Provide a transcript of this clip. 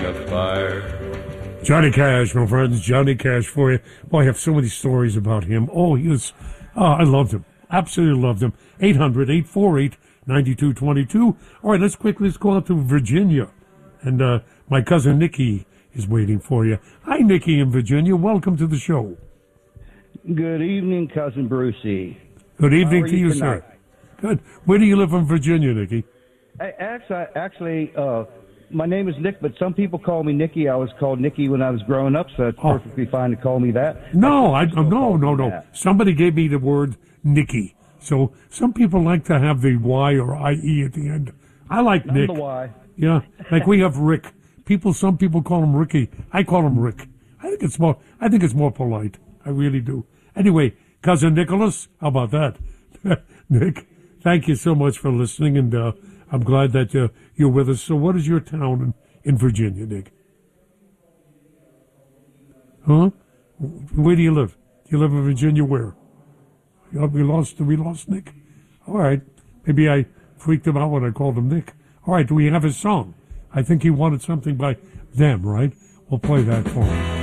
a fire. Johnny Cash, my friends, Johnny Cash for you. Boy, I have so many stories about him. Oh, I loved him. Absolutely loved him. 800-848-9222. All right, let's go out to Virginia. And my cousin Nikki is waiting for you. Hi, Nikki in Virginia. Welcome to the show. Good evening, Cousin Brucey. Good evening to you, tonight? sir. Good. Where do you live in Virginia, Nikki? Actually, my name is Nick, but some people call me Nicky. I was called Nicky when I was growing up, so it's perfectly fine to call me that. No. Somebody gave me the word Nicky. So some people like to have the Y or IE at the end. I like Nick. The Y. Yeah, like we have Rick. Some people call him Ricky. I call him Rick. I think it's more polite. I really do. Anyway, Cousin Nicholas, how about that? Nick, thank you so much for listening, and I'm glad that you're with us. So what is your town in Virginia, Nick? Huh? Where do you live? Do you live in Virginia where? We lost Nick? All right. Maybe I freaked him out when I called him Nick. All right, do we have his song? I think he wanted something by them, right? We'll play that for him.